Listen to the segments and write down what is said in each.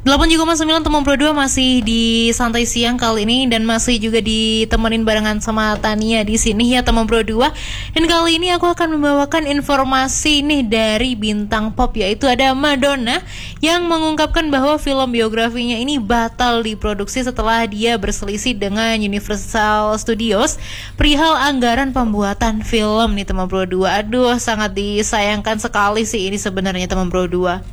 8,9 teman Pro 2 masih di santai siang kali ini dan masih juga ditemenin barengan sama Tania di sini ya teman Pro 2. Dan kali ini aku akan membawakan informasi nih dari bintang pop, yaitu ada Madonna yang mengungkapkan bahwa film biografinya ini batal diproduksi setelah dia berselisih dengan Universal Studios perihal anggaran pembuatan film nih teman Pro 2. Aduh, sangat disayangkan sekali sih ini sebenarnya teman Pro 2.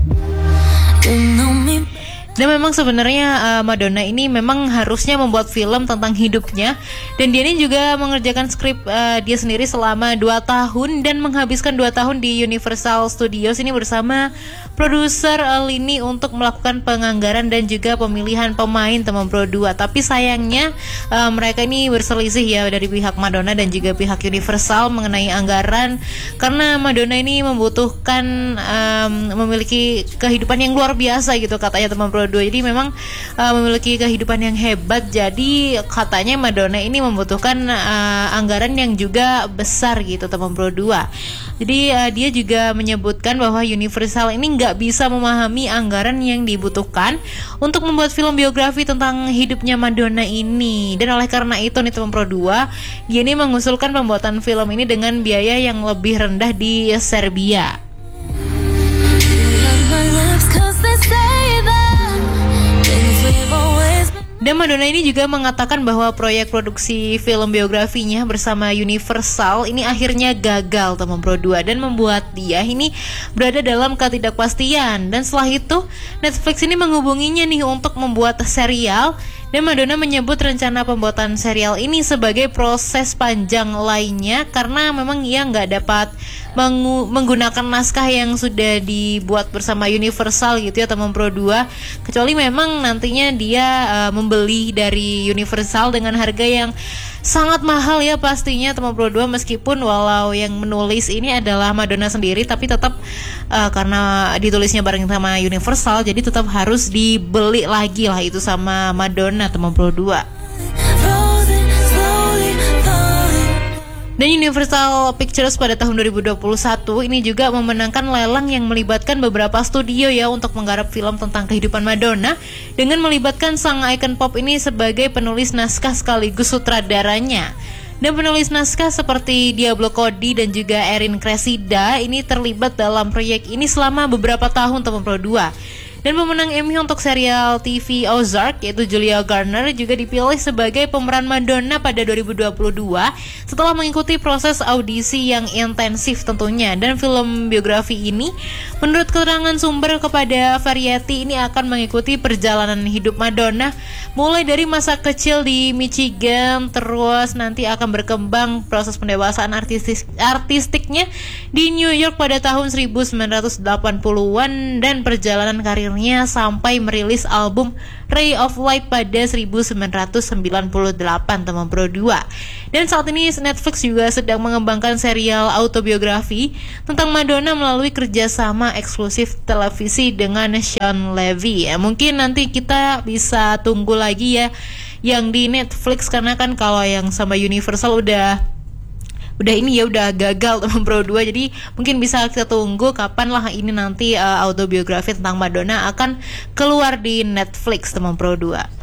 Dan memang sebenarnya Madonna ini memang harusnya membuat film tentang hidupnya, dan dia ini juga mengerjakan skrip dia sendiri selama 2 tahun dan menghabiskan 2 tahun di Universal Studios ini bersama produser Lini untuk melakukan penganggaran dan juga pemilihan pemain teman Pro 2. Tapi sayangnya mereka ini berselisih ya dari pihak Madonna dan juga pihak Universal mengenai anggaran, karena Madonna ini membutuhkan memiliki kehidupan yang luar biasa gitu katanya teman Pro 2. Jadi memang memiliki kehidupan yang hebat. Jadi katanya Madonna ini membutuhkan anggaran yang juga besar gitu teman Pro 2. Jadi dia juga menyebutkan bahwa Universal ini nggak bisa memahami anggaran yang dibutuhkan untuk membuat film biografi tentang hidupnya Madonna ini. Dan oleh karena itu nih teman Pro 2, dia ini mengusulkan pembuatan film ini dengan biaya yang lebih rendah di Serbia. Dan Madonna ini juga mengatakan bahwa proyek produksi film biografinya bersama Universal ini akhirnya gagal teman Pro 2 dan membuat dia ini berada dalam ketidakpastian. Dan setelah itu Netflix ini menghubunginya nih untuk membuat serial, dan Madonna menyebut rencana pembuatan serial ini sebagai proses panjang lainnya karena memang ia nggak dapat menggunakan naskah yang sudah dibuat bersama Universal gitu ya teman Pro 2, kecuali memang nantinya dia membeli dari Universal dengan harga yang sangat mahal ya pastinya teman Pro 2, meskipun walau yang menulis ini adalah Madonna sendiri, tapi tetap karena ditulisnya bareng sama Universal jadi tetap harus dibeli lagi lah itu sama Madonna teman Pro 2. Dan Universal Pictures pada tahun 2021 ini juga memenangkan lelang yang melibatkan beberapa studio ya untuk menggarap film tentang kehidupan Madonna dengan melibatkan sang ikon pop ini sebagai penulis naskah sekaligus sutradaranya. Dan penulis naskah seperti Diablo Cody dan juga Erin Cressida ini terlibat dalam proyek ini selama beberapa tahun teman Pro 2. Dan pemenang Emmy untuk serial TV Ozark yaitu Julia Garner juga dipilih sebagai pemeran Madonna pada 2022 setelah mengikuti proses audisi yang intensif tentunya. Dan film biografi ini menurut keterangan sumber kepada Variety ini akan mengikuti perjalanan hidup Madonna mulai dari masa kecil di Michigan, terus nanti akan berkembang proses pendewasaan artistiknya di New York pada tahun 1980-an dan perjalanan karirnya sampai merilis album Ray of Light pada 1998 teman Pro 2. Dan saat ini Netflix juga sedang mengembangkan serial autobiografi tentang Madonna melalui kerjasama eksklusif televisi dengan Sean Levy. Ya, mungkin nanti kita bisa tunggu lagi ya yang di Netflix, karena kan kalau yang sama Universal udah gagal teman Pro 2. Jadi mungkin bisa kita tunggu kapan lah ini nanti autobiografi tentang Madonna akan keluar di Netflix teman Pro 2.